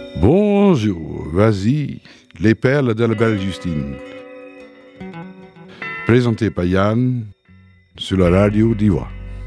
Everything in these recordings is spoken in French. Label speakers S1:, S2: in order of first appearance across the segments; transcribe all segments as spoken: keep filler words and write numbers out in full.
S1: Bonjour, vas-y, les perles de la belle Justine. Présenté par Yann sur la radio d'Ivoire.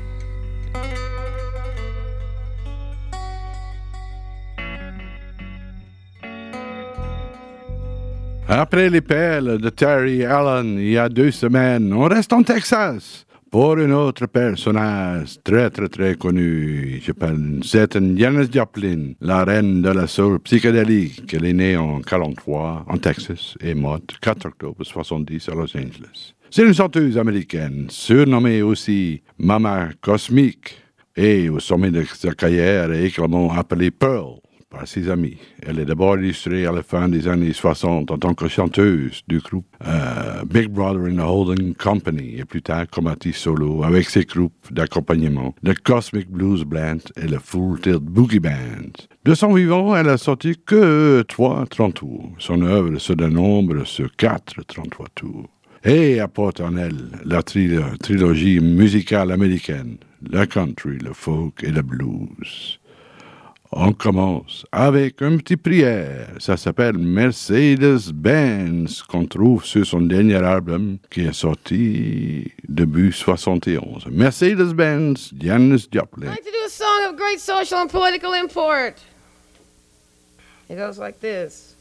S1: Après les perles de Terry Allen il y a deux semaines, on reste en Texas pour un autre personnage très très très connu. Je parle d'une certaine Janis Joplin, la reine de la soul psychédélique. Elle est née en quarante-trois en Texas et morte quatre octobre soixante-dix à Los Angeles. C'est une chanteuse américaine, surnommée aussi Mama Cosmique, et au sommet de sa carrière est également appelée Pearl par ses amis. Elle est d'abord illustrée à la fin des années soixante en tant que chanteuse du groupe euh, Big Brother and the Holding Company et plus tard comme artiste solo avec ses groupes d'accompagnement, le Cosmic Blues Band et le Full Tilt Boogie Band. De son vivant, elle a sorti que trois trente tours. Son œuvre se dénombre sur quatre trente-trois tours. Et apporte en elle la trilo- trilogie musicale américaine, le country, le folk et le blues. On commence avec une petite prière. Ça s'appelle Mercedes-Benz, qu'on trouve sur son dernier album qui est sorti début soixante et onze. Mercedes-Benz, Janis Joplin.
S2: I'd like to do a song of great social and political import. It goes like this.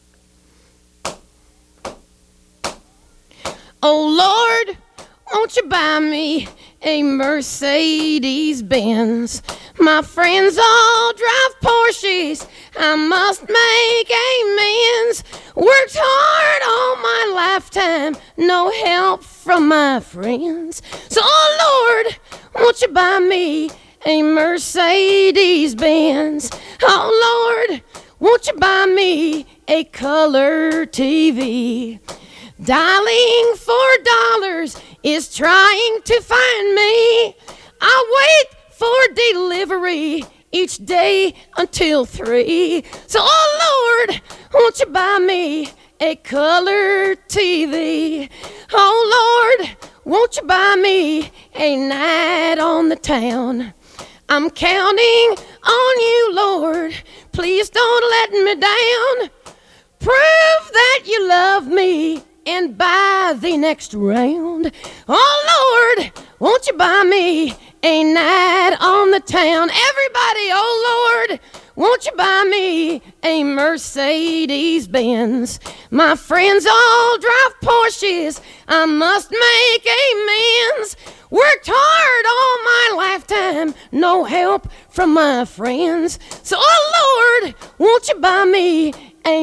S2: Oh Lord, won't you buy me a Mercedes-Benz? My friends all drive Porsches, I must make amends. Worked hard all my lifetime, no help from my friends. So, oh Lord, won't you buy me a Mercedes-Benz? Oh Lord, won't you buy me a color T V? Dialing for dollars is trying to find me. I wait for delivery each day until three. So, oh Lord, won't you buy me a color T V? Oh Lord, won't you buy me a night on the town? I'm counting on you, Lord. Please don't let me down. Prove that you love me and buy the next round. Oh Lord, won't you buy me a night on the town? Everybody, oh Lord, won't you buy me a Mercedes-Benz? My friends all drive Porsches, I must make amends. Worked hard all my lifetime, no help from my friends. So, oh Lord, won't you buy me a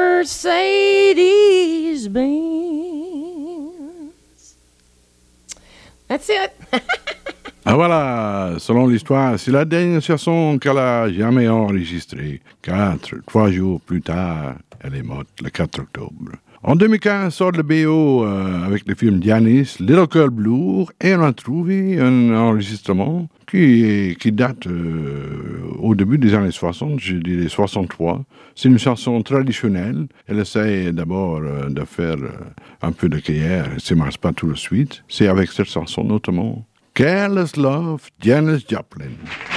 S2: Mercedes-Benz? That's it.
S1: Ah voilà, selon l'histoire, c'est la dernière chanson qu'elle a jamais enregistrée. Quatre, trois jours plus tard, elle est morte le quatre octobre. En deux mille quinze, sort le B O euh, avec le film Janis, Little Girl Blue, et on a trouvé un enregistrement qui, qui date euh, au début des années soixante, je dirais soixante-trois. C'est une chanson traditionnelle. Elle essaie d'abord euh, de faire euh, un peu de carrière, ça ne marche pas tout de suite. C'est avec cette chanson notamment Careless Love, Janis Joplin.